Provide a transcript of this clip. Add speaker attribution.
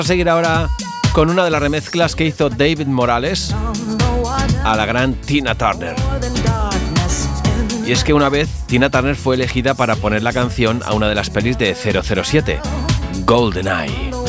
Speaker 1: a seguir ahora con una de las remezclas que hizo David Morales a la gran Tina Turner. Y es que una vez Tina Turner fue elegida para poner la canción a una de las pelis de 007, GoldenEye.